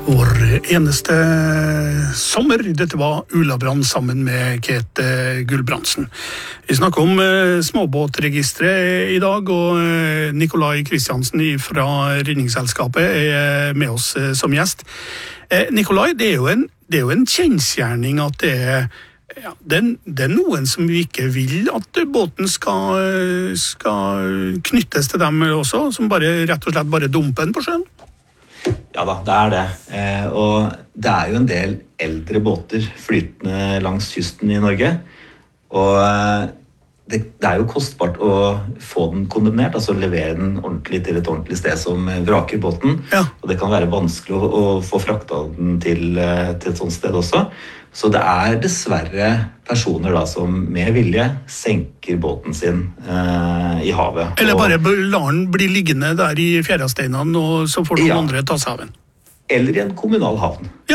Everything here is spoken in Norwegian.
Vår eneste sommer, dette var Ulabrand sammen med Kate Gulbrandsen. Vi snakker om småbåtregistret i dag, og Nikolai Kristiansen fra Redningsselskapet er med oss som gjest. Nikolai, det er jo en kjensgjerning at det er noen som ikke vil at båten skal knyttes til dem også, som rett og slett bare dumper den på sjøen. Ja da, det det. Og det jo en del eldre båter flytende langs kysten i Norge. Og det jo kostbart å få den kondemnert, altså levere den ordentlig til et ordentlig sted som vraker båten. Ja. Og det kan være vanskelig å få frakta den til et sånt sted også. Så det dessverre personer da som med vilje senker båten sin i havet. Eller bare lar den bli liggende der i fjæresteinene, og så får noen andre ta seg av den. Eller i en kommunal havn.